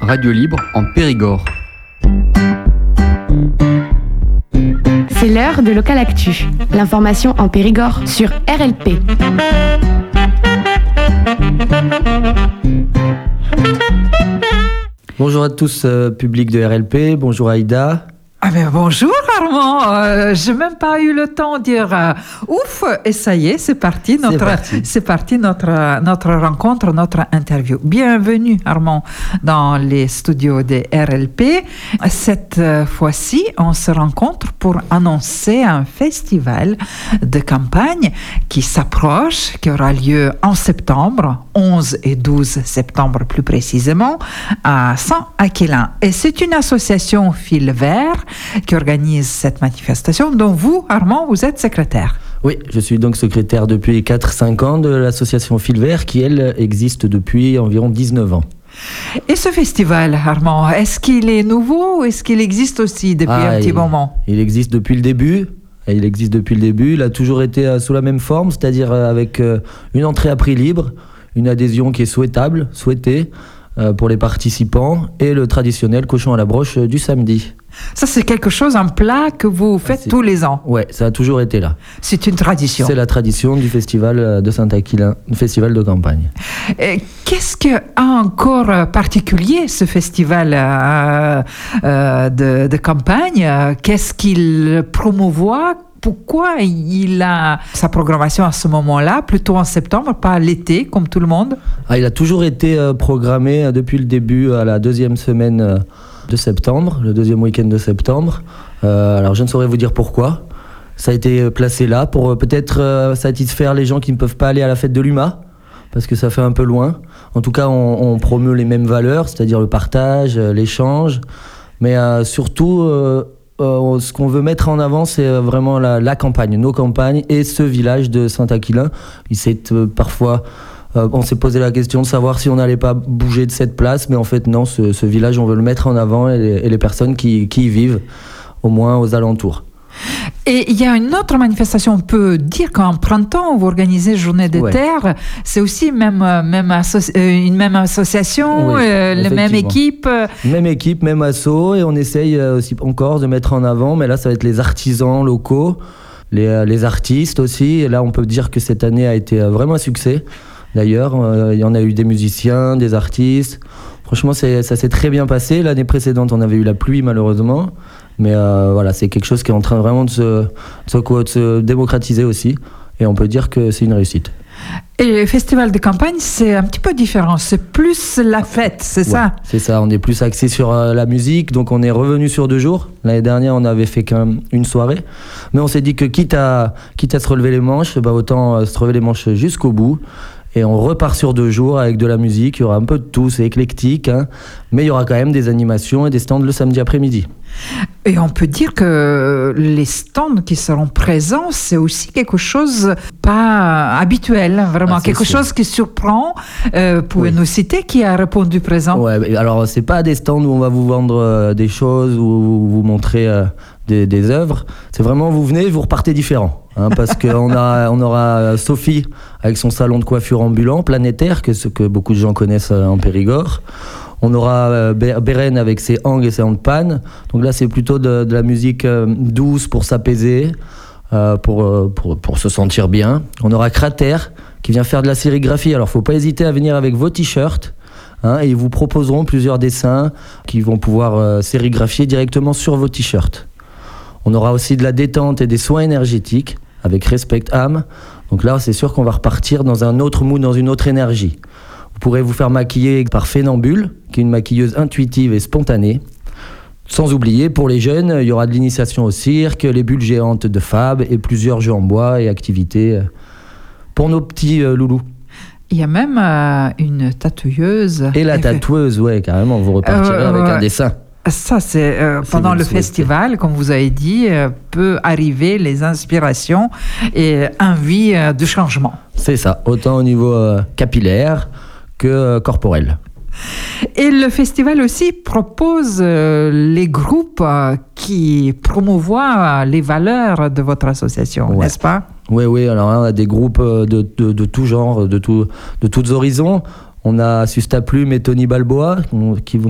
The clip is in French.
radio libre en Périgord. C'est l'heure de Local Actu, l'information en Périgord sur RLP. Bonjour à tous, public de RLP, bonjour Aïda. Ah ben bonjour Armand, j'ai même pas eu le temps de dire ouf, et ça y est, c'est parti notre rencontre, notre interview. Bienvenue Armand dans les studios de RLP. Cette fois-ci, on se rencontre pour annoncer un festival de campagne qui s'approche, qui aura lieu en septembre, 11 et 12 septembre plus précisément, à Saint-Aquilin. Et c'est une association Fil Vert qui organise cette manifestation, dont vous, Armand, vous êtes secrétaire. Oui, je suis donc secrétaire depuis 4-5 ans de l'association Fil Vert qui, elle, existe depuis environ 19 ans. Et ce festival, Armand, est-ce qu'il est nouveau ou est-ce qu'il existe aussi depuis un petit moment ? Il existe depuis le début. Il a toujours été sous la même forme, c'est-à-dire avec une entrée à prix libre, une adhésion qui est souhaitée pour les participants et le traditionnel cochon à la broche du samedi. Ça, c'est quelque chose, un plat que vous faites tous les ans. Oui, ça a toujours été là. C'est une tradition. C'est la tradition du festival de Saint-Aquilin, le festival de campagne. Qu'est-ce qu'a encore particulier ce festival de campagne ? Qu'est-ce qu'il promouvoit ? Pourquoi il a sa programmation à ce moment-là, plutôt en septembre, pas l'été, comme tout le monde ? Il a toujours été programmé depuis le début à la deuxième semaine de septembre, le deuxième week-end de septembre. Alors je ne saurais vous dire pourquoi. Ça a été placé là pour peut-être satisfaire les gens qui ne peuvent pas aller à la fête de l'UMA, parce que ça fait un peu loin. En tout cas, on promeut les mêmes valeurs, c'est-à-dire le partage, l'échange, mais surtout... ce qu'on veut mettre en avant, c'est vraiment la campagne, nos campagnes et ce village de Saint-Aquilin. Parfois, on s'est posé la question de savoir si on n'allait pas bouger de cette place, mais en fait non, ce village, on veut le mettre en avant et les personnes qui y vivent, au moins aux alentours. Et il y a une autre manifestation, on peut dire qu'en printemps, vous organisez Journée des Terres, c'est aussi une même association, la même équipe. Même équipe, même asso, et on essaye aussi encore de mettre en avant, mais là ça va être les artisans locaux, les artistes aussi, et là on peut dire que cette année a été vraiment un succès. D'ailleurs, il y en a eu des musiciens, des artistes. Franchement, ça s'est très bien passé. L'année précédente, on avait eu la pluie malheureusement. Mais voilà, c'est quelque chose qui est en train vraiment de se démocratiser aussi. Et on peut dire que c'est une réussite. Et le festival de campagne, c'est un petit peu différent. C'est plus la fête, c'est ça ? C'est ça, on est plus axé sur la musique. Donc on est revenu sur 2 jours. L'année dernière, on n'avait fait qu'une soirée. Mais on s'est dit que quitte à se relever les manches, autant se relever les manches jusqu'au bout. Et on repart sur 2 jours avec de la musique. Il y aura un peu de tout, c'est éclectique. Mais il y aura quand même des animations et des stands le samedi après-midi. Et on peut dire que les stands qui seront présents, c'est aussi quelque chose pas habituel, vraiment quelque chose qui surprend. Pouvez-nous citer qui a répondu présent ? Ouais, alors c'est pas des stands où on va vous vendre des choses ou vous montrer des œuvres. C'est vraiment vous venez, vous repartez différent. Parce qu'on aura Sophie avec son salon de coiffure ambulant, planétaire, ce que beaucoup de gens connaissent en Périgord. On aura Beren avec ses hangs et ses handpan. Donc là, c'est plutôt de la musique douce pour s'apaiser, pour se sentir bien. On aura Cratère qui vient faire de la sérigraphie. Alors, il ne faut pas hésiter à venir avec vos t-shirts. Et ils vous proposeront plusieurs dessins qui vont pouvoir sérigraphier directement sur vos t-shirts. On aura aussi de la détente et des soins énergétiques avec Respect Âme. Donc là, c'est sûr qu'on va repartir dans un autre mood, dans une autre énergie. Vous pourrez vous faire maquiller par Fénambule, qui est une maquilleuse intuitive et spontanée. Sans oublier, pour les jeunes, il y aura de l'initiation au cirque, les bulles géantes de Fab et plusieurs jeux en bois et activités pour nos petits loulous. Il y a même une tatoueuse. Et la tatoueuse, ouais, carrément, vous repartirez avec un dessin. Ça, c'est pendant le festival, comme vous avez dit, peut arriver les inspirations et envie de changement. C'est ça, autant au niveau capillaire que corporel. Et le festival aussi propose les groupes qui promouvoient les valeurs de votre association, n'est-ce pas ? Oui, alors on a des groupes de tout genre, de tous horizons. On a Susta Plume et Tony Balboa qui